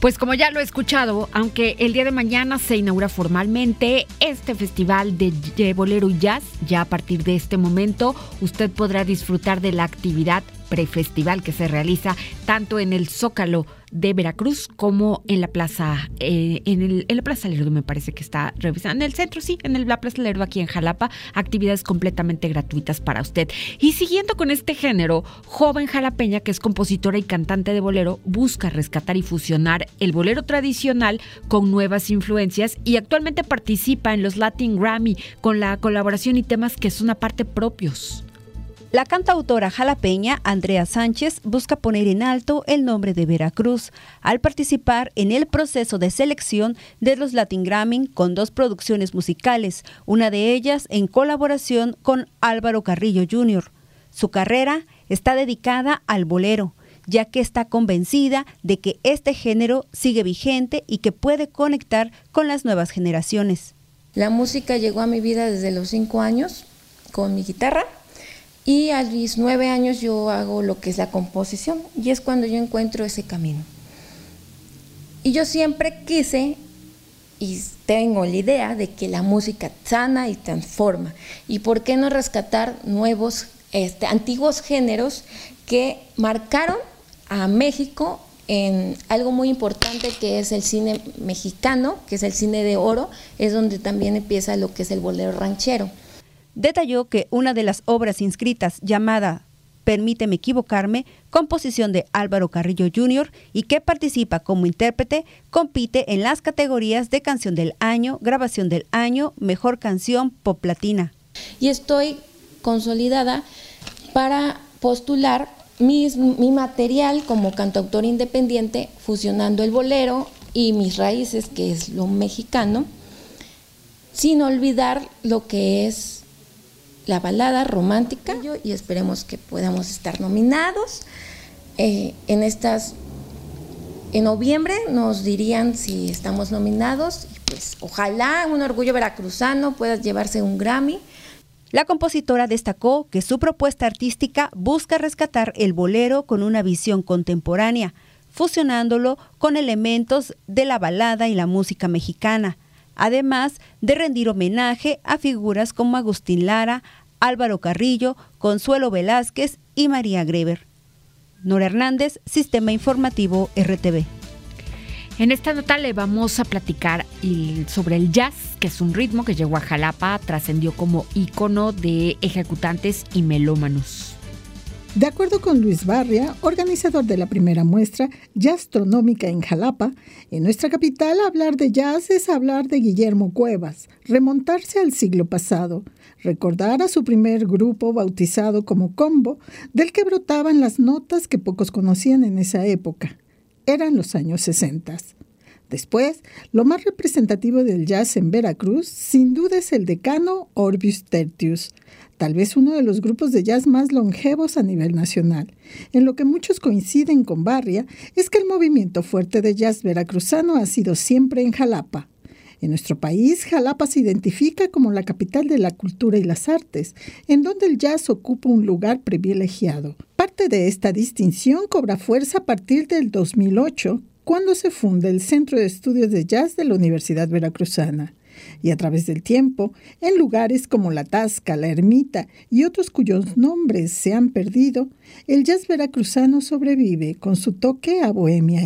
Pues como ya lo he escuchado, aunque el día de mañana se inaugura formalmente este festival de bolero y jazz, ya a partir de este momento usted podrá disfrutar de la actividad prefestival que se realiza tanto en el Zócalo de Veracruz como en la plaza, en la Plaza Lerdo, me parece que está revisando, en el centro, sí, en la Plaza Lerdo aquí en Jalapa, actividades completamente gratuitas para usted. Y siguiendo con este género, Joven Jalapeña, que es compositora y cantante de bolero, busca rescatar y fusionar el bolero tradicional con nuevas influencias y actualmente participa en los Latin Grammy con la colaboración y temas que son aparte propios. La cantautora jalapeña Andrea Sánchez busca poner en alto el nombre de Veracruz al participar en el proceso de selección de los Latin Grammy con 2 producciones musicales, una de ellas en colaboración con Álvaro Carrillo Jr. Su carrera está dedicada al bolero, ya que está convencida de que este género sigue vigente y que puede conectar con las nuevas generaciones. La música llegó a mi vida desde los 5 años con mi guitarra. Y a mis 9 años yo hago lo que es la composición y es cuando yo encuentro ese camino. Y yo siempre quise y tengo la idea de que la música sana y transforma. ¿Y por qué no rescatar nuevos, antiguos géneros que marcaron a México en algo muy importante que es el cine mexicano, que es el cine de oro, es donde también empieza lo que es el bolero ranchero? Detalló que una de las obras inscritas, llamada Permíteme equivocarme, composición de Álvaro Carrillo Jr. y que participa como intérprete, compite en las categorías de Canción del Año, Grabación del Año, Mejor Canción, Pop Latina. Y estoy consolidada para postular mi material como cantautor independiente, fusionando el bolero y mis raíces, que es lo mexicano, sin olvidar lo que es la balada romántica, y esperemos que podamos estar nominados. En noviembre nos dirían si estamos nominados, y pues ojalá un orgullo veracruzano pueda llevarse un Grammy. La compositora destacó que su propuesta artística busca rescatar el bolero con una visión contemporánea, fusionándolo con elementos de la balada y la música mexicana, además de rendir homenaje a figuras como Agustín Lara, Álvaro Carrillo, Consuelo Velázquez y María Greber. Nora Hernández, Sistema Informativo RTV. En esta nota le vamos a platicar sobre el jazz, que es un ritmo que llegó a Jalapa, trascendió como ícono de ejecutantes y melómanos. De acuerdo con Luis Barria, organizador de la primera muestra Jazztronómica en Jalapa, en nuestra capital hablar de jazz es hablar de Guillermo Cuevas, remontarse al siglo pasado, recordar a su primer grupo bautizado como Combo, del que brotaban las notas que pocos conocían en esa época. Eran los años 60. Después, lo más representativo del jazz en Veracruz, sin duda es el decano Orbius Tertius, tal vez uno de los grupos de jazz más longevos a nivel nacional. En lo que muchos coinciden con Barria es que el movimiento fuerte de jazz veracruzano ha sido siempre en Jalapa. En nuestro país, Jalapa se identifica como la capital de la cultura y las artes, en donde el jazz ocupa un lugar privilegiado. Parte de esta distinción cobra fuerza a partir del 2008, cuando se funda el Centro de Estudios de Jazz de la Universidad Veracruzana. Y a través del tiempo, en lugares como La Tasca, La Ermita y otros cuyos nombres se han perdido, el jazz veracruzano sobrevive con su toque a bohemia